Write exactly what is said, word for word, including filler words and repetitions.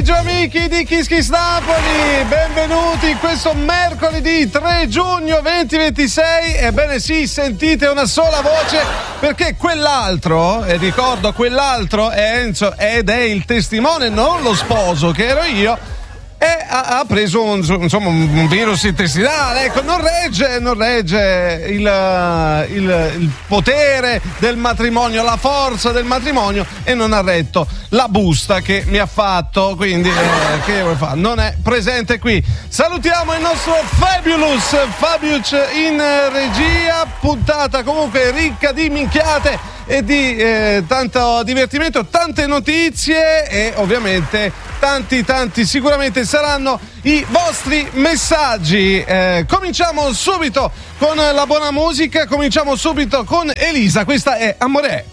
pomeriggio amici di Kiss Kiss Napoli, benvenuti in questo mercoledì tre giugno duemilaventisei. Ebbene sì, sentite una sola voce perché quell'altro, e ricordo quell'altro è Enzo ed è il testimone, non lo sposo che ero io, e ha, ha preso un, insomma, un virus intestinale. Ecco, non regge, non regge il, il, il potere del matrimonio, la forza del matrimonio, e non ha retto la busta che mi ha fatto. Quindi, eh, che vuoi fare? Non è presente qui. Salutiamo il nostro Fabulous Fabius in regia. Puntata comunque ricca di minchiate e di eh, tanto divertimento, tante notizie e ovviamente tanti tanti sicuramente saranno i vostri messaggi. Eh, cominciamo subito con la buona musica, cominciamo subito con Elisa, questa è Amore.